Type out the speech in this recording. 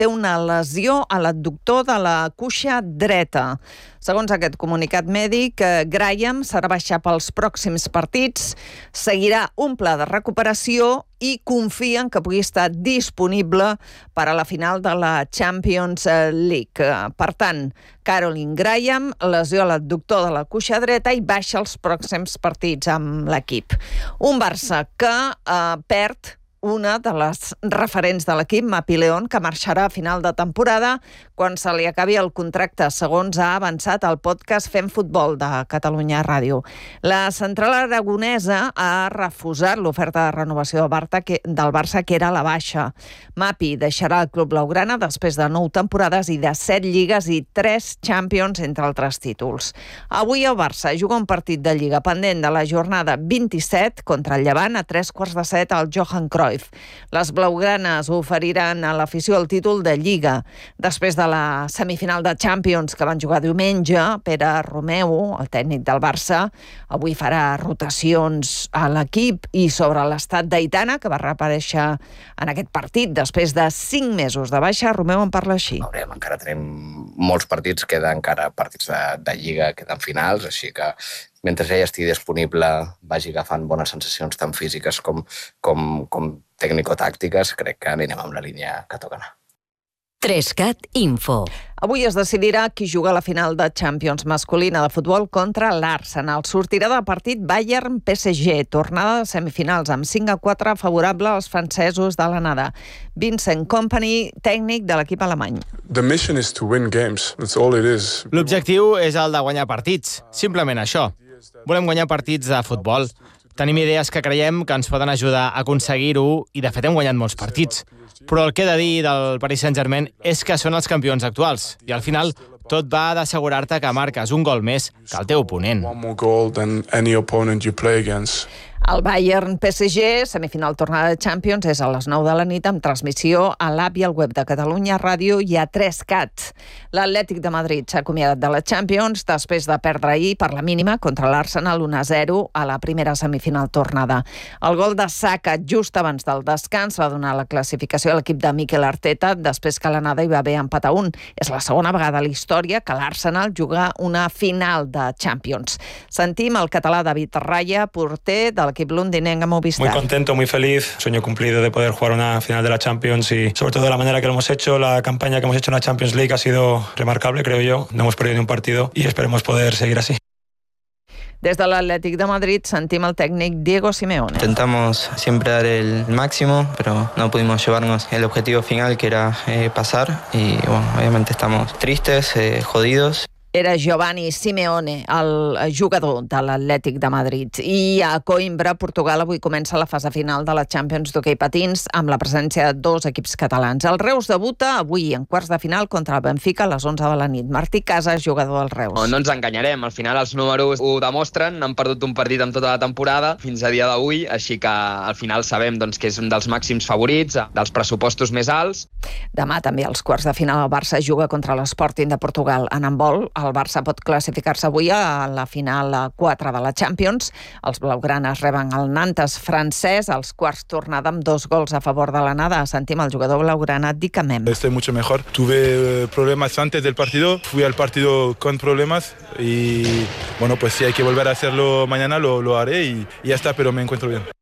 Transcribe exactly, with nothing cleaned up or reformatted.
té una lesió a l'adductor de la cuixa dreta. Segons aquest comunicat mèdic, Graham serà baixat pels pròxims partits, seguirà un pla de recuperació i confien que pugui estar disponible per a la final de la Champions League. Per tant, Caroline Graham, lesió a l'adductor de la cuixa dreta i baixa els pròxims partits amb l'equip. Un Barça que eh, perd una de les referents de l'equip, Mapi León, que marxarà a final de temporada quan se li acabi el contracte, segons ha avançat el podcast Fem Futbol de Catalunya Ràdio. La central aragonesa ha refusat l'oferta de renovació del Barça, que, del Barça, que era a la baixa. Mapi deixarà el club blaugrana després de nou temporades i de set lligues i tres Champions, entre altres títols. Avui el Barça juga un partit de Lliga pendent de la jornada vint-i-set contra el Llevant a tres quarts de set al Johan Cruyff. Les blaugranes oferiran a l'afició el títol de Lliga. Després de la semifinal de Champions que van jugar diumenge, Pere Romeu, el tècnic del Barça, avui farà rotacions a l'equip i sobre l'estat d'Aitana, que va reaparèixer en aquest partit després de cinc mesos de baixa. Romeu en parla així. Veurem, encara tenim molts partits, queden encara partits de, de Lliga, queden finals, així que mentre ella estigui disponible, vagi agafant bones sensacions tant físiques com, com, com tècnico-tàctiques, crec que anirem amb la línia que toca anar. tres cat Info. Avui es decidirà qui juga a la final de Champions masculina de futbol contra l'Arsenal. Sortirà del partit Bayern-P S G, tornada de semifinals amb cinc a quatre favorable als francesos de l'anada. Vincent Kompany, tècnic de l'equip alemany. The mission is to win games. That's all it is. L'objectiu és el de guanyar partits, simplement això. Volem guanyar partits de futbol. Tenim idees que creiem que ens poden ajudar a aconseguir-ho i, de fet, hem guanyat molts partits. Però el que he de dir del Paris Saint-Germain és que són els campions actuals i, al final, tot va d'assegurar-te que marques un gol més que el teu oponent. One more goal than any opponent you play against. El Bayern-P S G, semifinal tornada de Champions, és a les nou de la nit amb transmissió a l'app i al web de Catalunya Ràdio i a tres cat. L'Atlètic de Madrid s'ha acomiadat de la Champions després de perdre ahir per la mínima contra l'Arsenal un a zero a la primera semifinal tornada. El gol de Saka just abans del descans va donar la classificació a l'equip de Mikel Arteta després que l'anada hi va haver empat a un. És la segona vegada a la història que l'Arsenal juga una final de Champions. Sentim el català David Raya, porter de l'equip londinenc a Movistar. Muy contento, muy feliz, sueño cumplido de poder jugar una final de la Champions y sobre todo de la manera que lo hemos hecho, la campaña que hemos hecho en la Champions League ha sido remarcable, creo yo, no hemos perdido ni un partido y esperemos poder seguir así. Des de l'Atlètic de Madrid sentim el tècnic Diego Simeone. Intentamos siempre dar el máximo, pero no pudimos llevarnos el objetivo final que era eh, pasar y bueno, obviamente estamos tristes, eh, jodidos. Era Giovanni Simeone, el jugador de l'Atlètic de Madrid. I a Coimbra, Portugal, avui comença la fase final de la Champions d'hoquei patins amb la presència de dos equips catalans. El Reus debuta avui en quarts de final contra el Benfica a les onze de la nit. Martí Casas, jugador del Reus. No, no ens enganyarem, al final els números ho demostren, han perdut un partit en tota la temporada fins a dia d'avui, així que al final sabem doncs, que és un dels màxims favorits, dels pressupostos més alts. Demà també als quarts de final el Barça juga contra l'Sporting de Portugal en handbol. El Barça pot classificar-se avui a la final quatre de la Champions. Els blaugranes reben el Nantes francès als quarts tornada amb dos gols a favor de l'anada. Sentim el jugador blaugrana Dicamem. Estoy mucho mejor. Tuve problemas antes del partido, fui al partido con problemas y bueno, pues si hay que volver a hacerlo mañana lo, lo haré y, y ya está, pero me encuentro bien.